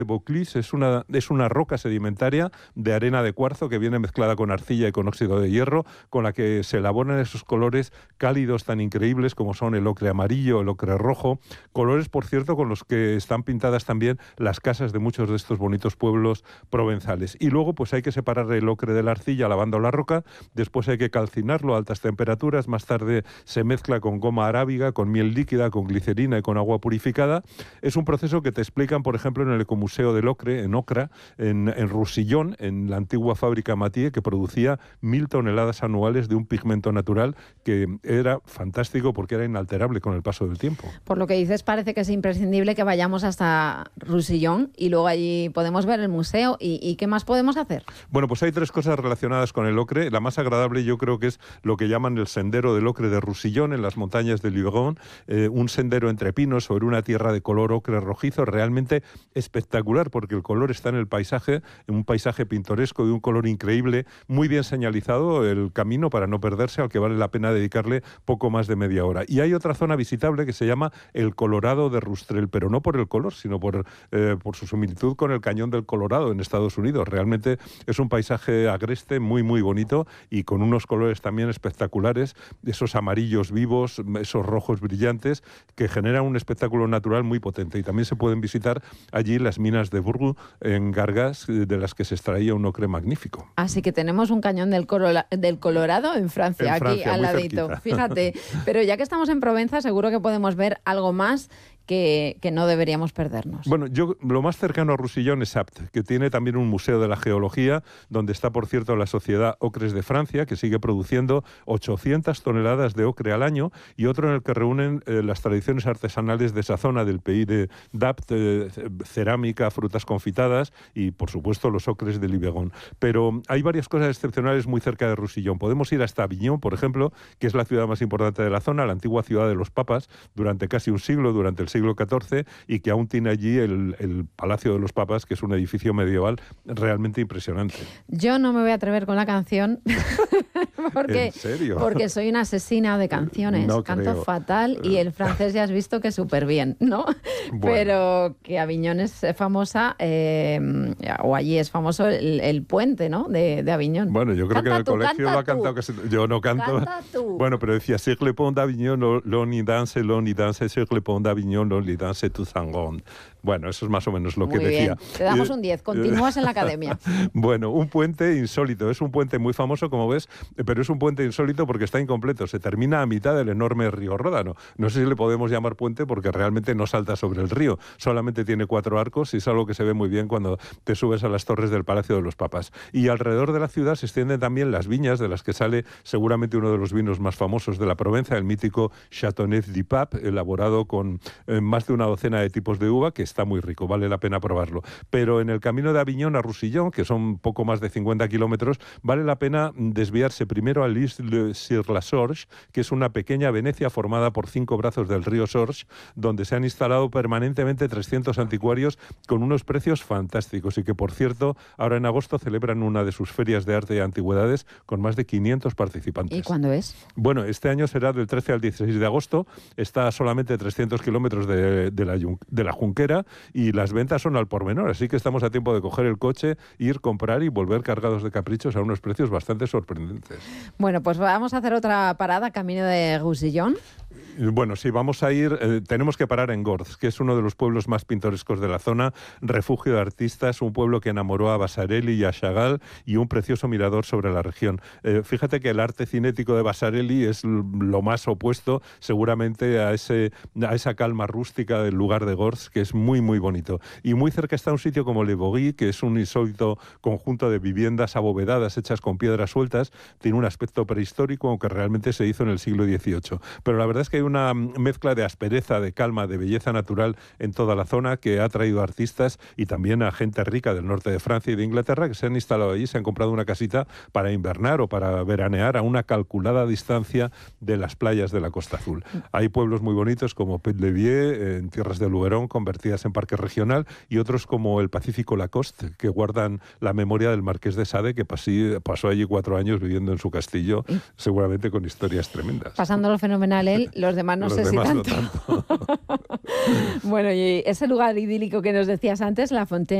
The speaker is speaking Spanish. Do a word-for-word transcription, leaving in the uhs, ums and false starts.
Vaucluse es una, es una roca sedimentaria de arena de cuarzo que viene mezclada con arcilla y con óxido de hierro, con la que se elaboran esos colores cálidos tan increíbles como son el ocre amarillo, el ocre rojo, colores, por cierto, con los que están pintadas también las casas de muchos de estos bonitos pueblos provenzales. Y luego pues hay que separar el ocre de la arcilla lavando la roca, después hay que calcinarlo a altas temperaturas, más tarde se mezcla con goma arábiga, con miel líquida, con glicerina y con agua purificada. Es un proceso que te explican, por ejemplo, en el Ecomuseo del Ocre, en Ocra, en, en Roussillon, en la antigua fábrica Mathieu, que producía mil toneladas anuales de un pigmento natural que era fantástico porque era inalterable con el paso del tiempo. Por lo que dices, parece que es imprescindible que vayamos hasta Roussillon y luego allí podemos ver el museo. ¿Y, y qué más podemos hacer? Bueno, pues hay tres cosas relacionadas con el ocre. La más agradable yo creo que es lo que llaman el sendero del ocre de Roussillon, en las montañas de Luberon, eh, un sendero entre pinos sobre una tierra de color ocre rojizo, realmente espectacular, porque el color está en el paisaje, en un paisaje pintoresco de un color increíble, muy bien señalizado el camino para no perderse, al que vale la pena dedicarle poco más de media hora. Y hay otra zona visitable que se llama el Colorado de Rustrel, pero no por el color, sino por, eh, por su similitud con el Cañón del Colorado en Estados Unidos. Realmente es un paisaje agreste muy, muy bonito y con unos colores también espectaculares, esos amarillos vivos, esos rojos brillantes, que generan un espectáculo natural muy potente. Y también se pueden visitar allí las minas de Bourgogne en Gargas, de las que se extraía un ocre magnífico. Así que tenemos un cañón del, Corola, del Colorado en Francia, en aquí Francia, al ladito. Cerquita. Fíjate, pero ya que estamos en Provenza, seguro que podemos ver algo más que, que no deberíamos perdernos. Bueno, yo lo más cercano a Roussillon es Apt, que tiene también un museo de la geología, donde está, por cierto, la Sociedad Ocres de Francia, que sigue produciendo ochocientas toneladas de ocre al año, y otro en el que reúnen eh, las tradiciones artesanales de esa zona del pays de d'Apt, eh, cerámica, frutas confitadas y, por supuesto, los ocres de Luberon. Pero hay varias cosas excepcionales muy cerca de Roussillon. Podemos ir hasta Avignon, por ejemplo, que es la ciudad más importante de la zona, la antigua ciudad de los papas, durante casi un siglo, durante el siglo catorce, y que aún tiene allí el, el Palacio de los Papas, que es un edificio medieval realmente impresionante. Yo no me voy a atrever con la canción porque, ¿En serio? porque soy una asesina de canciones, no canto creo. fatal y el francés ya has visto que súper bien, ¿no? Bueno. Pero que Aviñón es famosa, eh, o allí es famoso el, el puente, ¿no? De, de Aviñón. Bueno, yo creo canta que en el tú, colegio lo ha cantado que se, yo no canto. Canta tú. Bueno, pero decía sur le pont d'Avignon, l'on y danse, l'on y danse, sur le pont d'Avignon, l'on y danse tous en ronde. Bueno, eso es más o menos lo Muy que bien. decía. Te damos un diez, continúas en la academia. Bueno, un puente insólito. Es un puente muy famoso, como ves, pero es un puente insólito porque está incompleto. Se termina a mitad del enorme río Ródano. No sé si le podemos llamar puente porque realmente no salta sobre el río. Solamente tiene cuatro arcos y es algo que se ve muy bien cuando te subes a las torres del Palacio de los Papas. Y alrededor de la ciudad se extienden también las viñas de las que sale seguramente uno de los vinos más famosos de la Provenza, el mítico Châteauneuf du Pape, elaborado con eh, más de una docena de tipos de uva, que está muy rico, vale la pena probarlo. Pero en el camino de Avignon a Roussillon, que son poco más de cincuenta kilómetros, vale la pena desviarse primero a l'Isle-sur-la-Sorge, que es una pequeña Venecia formada por cinco brazos del río Sorge, donde se han instalado permanentemente trescientos anticuarios con unos precios fantásticos y que, por cierto, ahora en agosto celebran una de sus ferias de arte y antigüedades con más de quinientos participantes. ¿Y cuándo es? Bueno, este año será del trece al dieciséis de agosto, está a solamente trescientos kilómetros de, de, la, de la Junquera y las ventas son al por menor, así que estamos a tiempo de coger el coche, ir, comprar y volver cargados de caprichos a unos precios bastante sorprendentes. Bueno, pues vamos a hacer otra parada, camino de Roussillon. Bueno, sí, vamos a ir, eh, tenemos que parar en Gorz, que es uno de los pueblos más pintorescos de la zona, refugio de artistas, un pueblo que enamoró a Vasarely y a Chagall y un precioso mirador sobre la región. Eh, fíjate que el arte cinético de Vasarely es lo más opuesto seguramente a, ese, a esa calma rústica del lugar de Gorz, que es muy, muy bonito. Y muy cerca está un sitio como Le Bourgy, que es un insólito conjunto de viviendas abovedadas hechas con piedras sueltas, tiene un aspecto prehistórico, aunque realmente se hizo en el siglo dieciocho. Pero la verdad es que hay una mezcla de aspereza, de calma, de belleza natural en toda la zona que ha traído artistas y también a gente rica del norte de Francia y de Inglaterra que se han instalado allí, se han comprado una casita para invernar o para veranear a una calculada distancia de las playas de la Costa Azul. Hay pueblos muy bonitos como Pet-Levier, en tierras de Luberon, convertidas en parque regional, y otros como el Pacífico Lacoste, que guardan la memoria del Marqués de Sade, que pasí, pasó allí cuatro años viviendo en su castillo, seguramente con historias tremendas. Pasándolo fenomenal él. Los los demás no los sé demás si no tanto. tanto. Bueno, y ese lugar idílico que nos decías antes, La Fontaine